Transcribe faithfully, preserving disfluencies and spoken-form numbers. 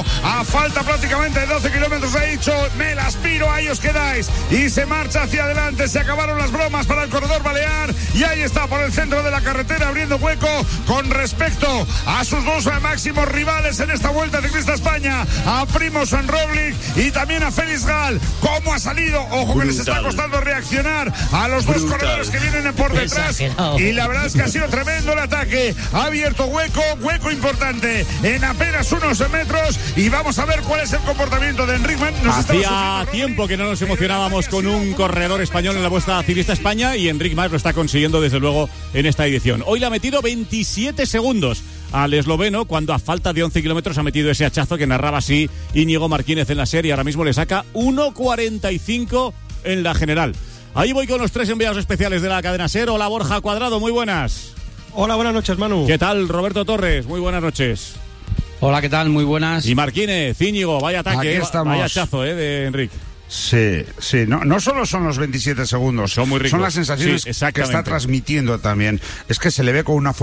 a falta prácticamente de doce kilómetros, ha dicho, me las piro, ahí os quedáis, y se marcha hacia adelante. Se acabaron las bromas para el corredor balear, y ahí está por el centro de la carretera abriendo hueco con respecto a sus dos máximos rivales en esta Vuelta Ciclista España, a Primož Roglič y también a Félix Gall. ¿Cómo ha salido? Ojo, que les está costando reaccionar a los dos Brutal. corredores que vienen por detrás. Exagerado. Y la verdad es que ha sido tremendo el ataque. Ha abierto hueco, hueco importante en apenas unos metros, y vamos a ver cuál es el comportamiento de Enric Mas. Nos Hacía tiempo que no nos emocionábamos con un corredor español en la Vuelta Ciclista España, y Enric Mas lo está consiguiendo desde luego en esta edición. Hoy le ha metido veintisiete segundos al esloveno, cuando a falta de once kilómetros ha metido ese hachazo que narraba así Íñigo Martínez en la serie. Ahora mismo le saca uno cuarenta y cinco en la general. Ahí voy con los tres enviados especiales de la cadena SER. Hola, Borja Cuadrado, muy buenas. Hola, buenas noches, Manu. ¿Qué tal, Roberto Torres? Muy buenas noches. Hola, ¿qué tal? Muy buenas. Y Martínez, Íñigo, vaya ataque, vaya hachazo eh, de Enrique. Sí, sí, no, no solo son los veintisiete segundos, son muy ricos. Son las sensaciones sí, que está transmitiendo también. Es que se le ve con una